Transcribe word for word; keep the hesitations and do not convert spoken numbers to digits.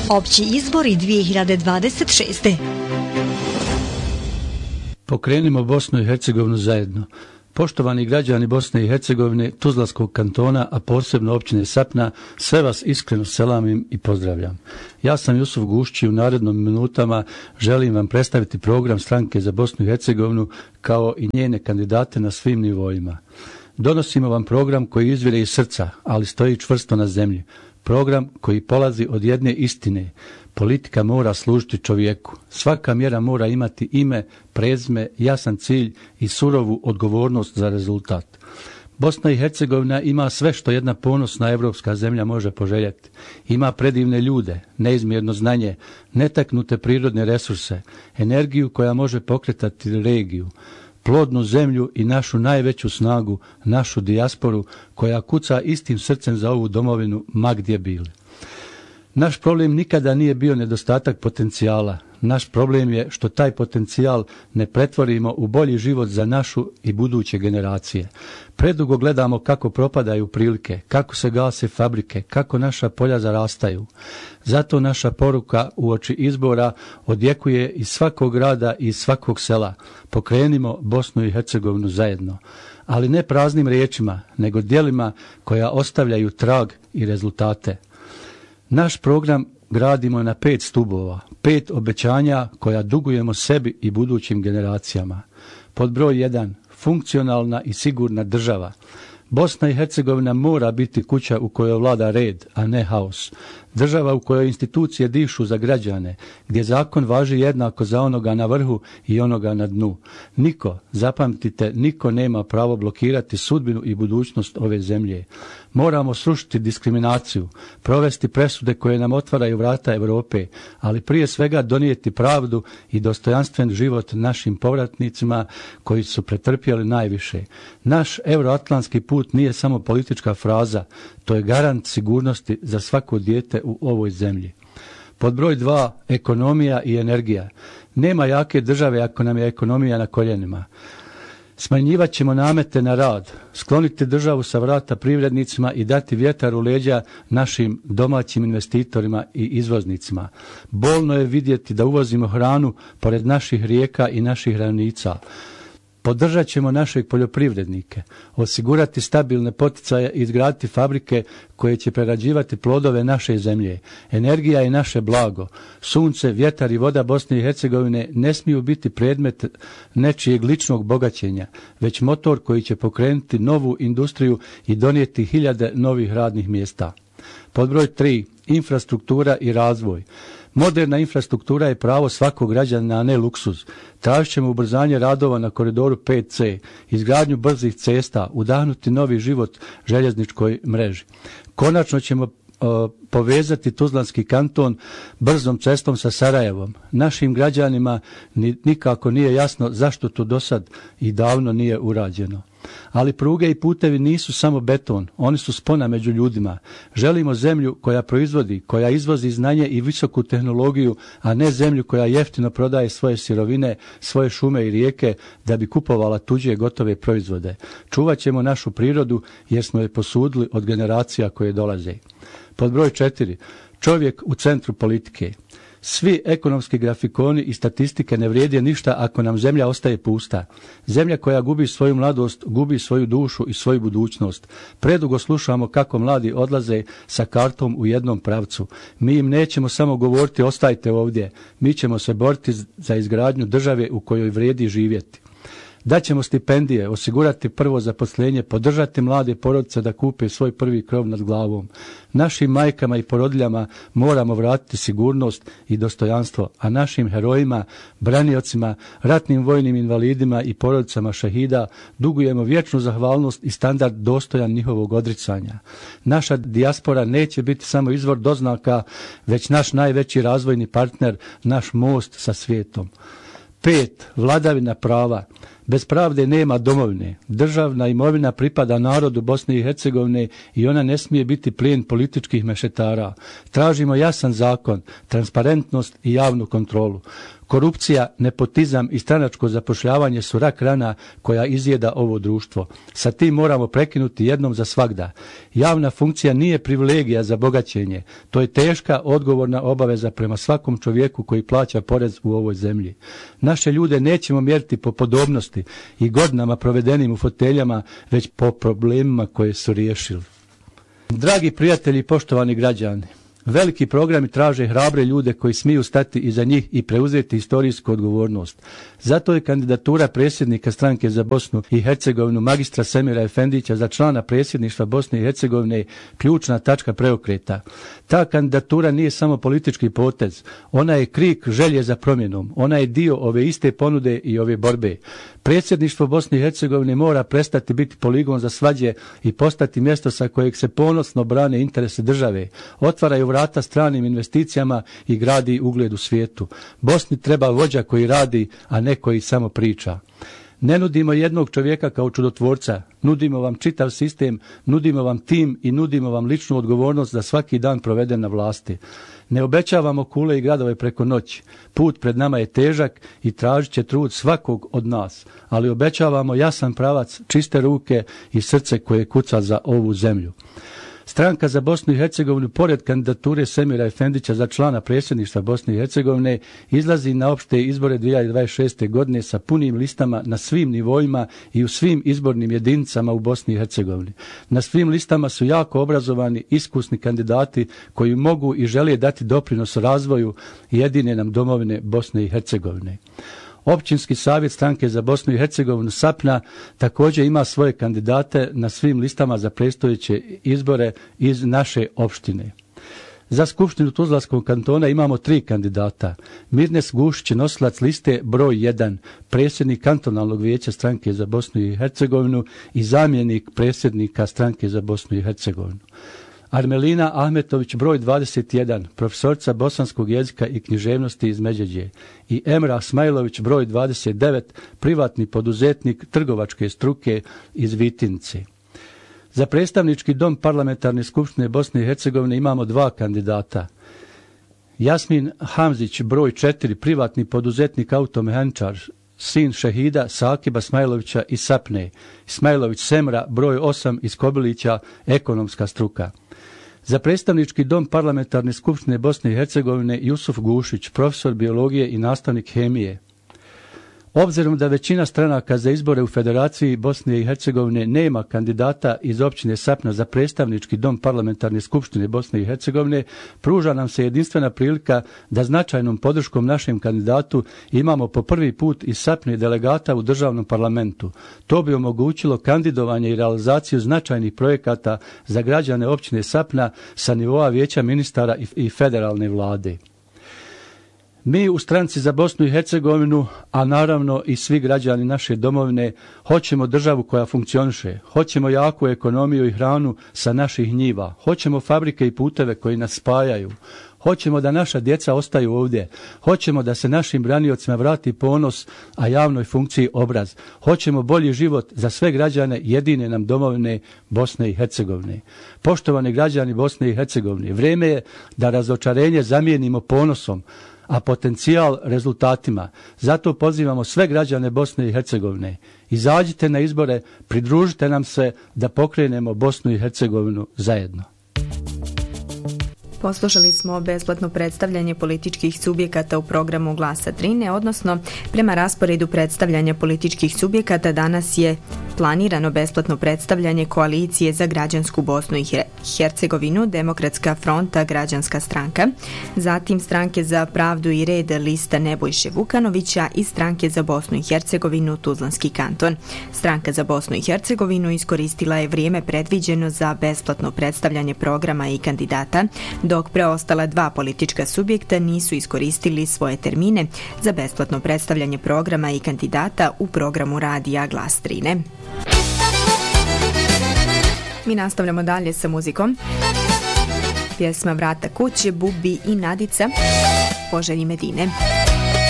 Opći izbori dvije hiljade dvadeset šeste. Pokrenimo Bosnu i Hercegovinu zajedno. Poštovani građani Bosne i Hercegovine, Tuzlanskog kantona, a posebno općine Sapna, sve vas iskreno selamim i pozdravljam. Ja sam Jusuf Gušći, u narednim minutama želim vam predstaviti program Stranke za Bosnu i Hercegovinu kao i njene kandidate na svim nivoima. Donosimo vam program koji izvire iz srca, ali stoji čvrsto na zemlji. Program koji polazi od jedne istine. Politika mora služiti čovjeku. Svaka mjera mora imati ime, prezime, jasan cilj i surovu odgovornost za rezultat. Bosna i Hercegovina ima sve što jedna ponosna evropska zemlja može poželjeti. Ima predivne ljude, neizmjerno znanje, netaknute prirodne resurse, energiju koja može pokretati regiju, plodnu zemlju i našu najveću snagu, našu dijasporu koja kuca istim srcem za ovu domovinu ma gdje bili. Naš problem nikada nije bio nedostatak potencijala. Naš problem je što taj potencijal ne pretvorimo u bolji život za našu i buduće generacije. Predugo gledamo kako propadaju prilike, kako se gase fabrike, kako naša polja zarastaju. Zato naša poruka uoči izbora odjekuje iz svakog grada i iz svakog sela. Pokrenimo Bosnu i Hercegovinu zajedno. Ali ne praznim riječima, nego djelima koja ostavljaju trag i rezultate. Naš program gradimo na pet stubova, pet obećanja koja dugujemo sebi i budućim generacijama. Pod broj jedan, funkcionalna i sigurna država. Bosna i Hercegovina mora biti kuća u kojoj vlada red, a ne haos. Država u kojoj institucije dišu za građane, gdje zakon važi jednako za onoga na vrhu i onoga na dnu. Niko, zapamtite, niko nema pravo blokirati sudbinu i budućnost ove zemlje. Moramo srušiti diskriminaciju, provesti presude koje nam otvaraju vrata Europe, ali prije svega donijeti pravdu i dostojanstven život našim povratnicima koji su pretrpjeli najviše. Naš euroatlantski put nije samo politička fraza, to je garant sigurnosti za svako dijete u ovoj zemlji. Pod broj dva, ekonomija i energija. Nema jake države ako nam je ekonomija na koljenima. Smanjivat ćemo namete na rad, skloniti državu sa vrata privrednicima i dati vjetar u leđa našim domaćim investitorima i izvoznicima. Bolno je vidjeti da uvozimo hranu pored naših rijeka i naših ravnica. Podržat ćemo našeg poljoprivrednike, osigurati stabilne poticaje i izgraditi fabrike koje će prerađivati plodove naše zemlje. Energija je naše blago. Sunce, vjetar i voda Bosne i Hercegovine ne smiju biti predmet nečijeg ličnog bogaćenja, već motor koji će pokrenuti novu industriju i donijeti hiljade novih radnih mjesta. Pod broj tri, infrastruktura i razvoj. Moderna infrastruktura je pravo svakog građana, a ne luksuz. Tražit ćemo ubrzanje radova na koridoru pet ce, izgradnju brzih cesta, udahnuti novi život željezničkoj mreži. Konačno ćemo uh, povezati Tuzlanski kanton brzom cestom sa Sarajevom. Našim građanima ni, nikako nije jasno zašto to do sad i davno nije urađeno. Ali pruge i putevi nisu samo beton, oni su spona među ljudima. Želimo zemlju koja proizvodi, koja izvozi znanje i visoku tehnologiju, a ne zemlju koja jeftino prodaje svoje sirovine, svoje šume i rijeke da bi kupovala tuđe gotove proizvode. Čuvat ćemo našu prirodu jer smo je posudili od generacija koje dolaze. Pod broj četiri. Čovjek u centru politike. Svi ekonomski grafikoni i statistike ne vrijede ništa ako nam zemlja ostaje pusta. Zemlja koja gubi svoju mladost, gubi svoju dušu i svoju budućnost. Predugo slušamo kako mladi odlaze sa kartom u jednom pravcu. Mi im nećemo samo govoriti ostajte ovdje. Mi ćemo se boriti za izgradnju države u kojoj vrijedi živjeti. Daćemo stipendije, osigurati prvo zaposlenje, podržati mlade porodice da kupe svoj prvi krov nad glavom. Našim majkama i porodiljama moramo vratiti sigurnost i dostojanstvo, a našim herojima, braniocima, ratnim vojnim invalidima i porodicama šehida dugujemo vječnu zahvalnost i standard dostojan njihovog odricanja. Naša dijaspora neće biti samo izvor doznaka, već naš najveći razvojni partner, naš most sa svijetom. Pet. Vladavina prava. Bez pravde nema domovine. Državna imovina pripada narodu Bosne i Hercegovine i ona ne smije biti plijen političkih mešetara. Tražimo jasan zakon, transparentnost i javnu kontrolu. Korupcija, nepotizam i stranačko zapošljavanje su rak rana koja izjeda ovo društvo. Sa tim moramo prekinuti jednom za svagda. Javna funkcija nije privilegija za bogaćenje. To je teška, odgovorna obaveza prema svakom čovjeku koji plaća porez u ovoj zemlji. Naše ljude nećemo mjeriti po podobnosti i godinama provedenim u foteljama, već po problemima koje su riješili. Dragi prijatelji i poštovani građani, veliki programi traže hrabre ljude koji smiju stati iza njih i preuzeti historijsku odgovornost. Zato je kandidatura predsjednika stranke za Bosnu i Hercegovinu magistra Semira Efendića za člana predsjedništva Bosne i Hercegovine ključna tačka preokreta. Ta kandidatura nije samo politički potez, ona je krik želje za promjenom, ona je dio ove iste ponude i ove borbe. Predsjedništvo Bosne i Hercegovine mora prestati biti poligon za svađe i postati mjesto sa kojeg se ponosno brane interese države, otvaraju vrata stranim investicijama i gradi ugled u svijetu. Bosni treba vođa koji radi, a ne koji samo priča. Ne nudimo jednog čovjeka kao čudotvorca, nudimo vam čitav sistem, nudimo vam tim i nudimo vam ličnu odgovornost za svaki dan proveden na vlasti. Ne obećavamo kule i gradove preko noći. Put pred nama je težak i tražit će trud svakog od nas, ali obećavamo jasan pravac, čiste ruke i srce koje kuca za ovu zemlju. Stranka za Bosnu i Hercegovinu, pored kandidature Semira Efendića za člana predsjedništva Bosne i Hercegovine, izlazi na opšte izbore dvije hiljade dvadeset šeste. godine sa punim listama na svim nivoima i u svim izbornim jedinicama u Bosni i Hercegovini. Na svim listama su jako obrazovani, iskusni kandidati koji mogu i žele dati doprinos razvoju jedine nam domovine Bosne i Hercegovine. Općinski savjet stranke za Bosnu i Hercegovinu Sapna također ima svoje kandidate na svim listama za predstojeće izbore iz naše opštine. Za Skupštinu Tuzlanskog kantona imamo tri kandidata. Mirnes Gušić, nosilac liste broj jedan, predsjednik kantonalnog vijeća stranke za Bosnu i Hercegovinu i zamjenik predsjednika stranke za Bosnu i Hercegovinu. Armelina Ahmetović, broj dvadeset jedan, profesorica bosanskog jezika i književnosti iz Međeđe, i Emra Smajlović, broj dvadeset devet, privatni poduzetnik trgovačke struke iz Vitince. Za predstavnički dom Parlamentarne skupštine Bosne i Hercegovine imamo dva kandidata. Jasmin Hamzić, broj četiri, privatni poduzetnik automehaničar, sin šehida Sakiba Smajlovića iz Sapne. Smajlović Semra, broj osam, iz Kobilića, ekonomska struka. Za predstavnički dom Parlamentarne skupštine Bosne i Hercegovine Jusuf Gušić, profesor biologije i nastavnik hemije. Obzirom da većina stranaka za izbore u Federaciji Bosne i Hercegovine nema kandidata iz općine Sapna za predstavnički dom Parlamentarne skupštine Bosne i Hercegovine, pruža nam se jedinstvena prilika da značajnom podrškom našem kandidatu imamo po prvi put iz Sapne delegata u državnom parlamentu. To bi omogućilo kandidovanje i realizaciju značajnih projekata za građane općine Sapna sa nivoa vijeća ministara i federalne vlade. Mi u stranci za Bosnu i Hercegovinu, a naravno i svi građani naše domovine, hoćemo državu koja funkcioniše, hoćemo jaku ekonomiju i hranu sa naših njiva, hoćemo fabrike i puteve koji nas spajaju, hoćemo da naša djeca ostaju ovdje, hoćemo da se našim braniocima vrati ponos, a javnoj funkciji obraz, hoćemo bolji život za sve građane jedine nam domovine Bosne i Hercegovine. Poštovani građani Bosne i Hercegovine, vrijeme je da razočarenje zamijenimo ponosom, a potencijal rezultatima. Zato pozivamo sve građane Bosne i Hercegovine. Izađite na izbore, pridružite nam se da pokrenemo Bosnu i Hercegovinu zajedno. Poslušali smo besplatno predstavljanje političkih subjekata u programu Glasa Drine, odnosno prema rasporedu predstavljanja političkih subjekata danas je planirano besplatno predstavljanje Koalicije za građansku Bosnu i Hercegovinu, Demokratska fronta, Građanska stranka, zatim Stranke za pravdu i red lista Nebojše Vukanovića i Stranke za Bosnu i Hercegovinu, Tuzlanski kanton. Stranka za Bosnu i Hercegovinu iskoristila je vrijeme predviđeno za besplatno predstavljanje programa i kandidata, dok preostala dva politička subjekta nisu iskoristili svoje termine za besplatno predstavljanje programa i kandidata u programu radija Glas Drine. Mi nastavljamo dalje sa muzikom. Pjesma Vrata kuće, Bubi i Nadica, po želji Medine.